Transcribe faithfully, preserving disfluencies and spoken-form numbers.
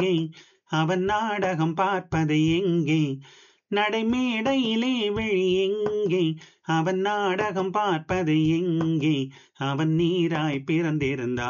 அவன் நாடகம் பார்ப்பது எங்கே? நடைமேடையிலே விழி எங்கே? அவன் நாடகம் பார்ப்பது எங்கே? அவன் நீராய் பிறந்திருந்தான்.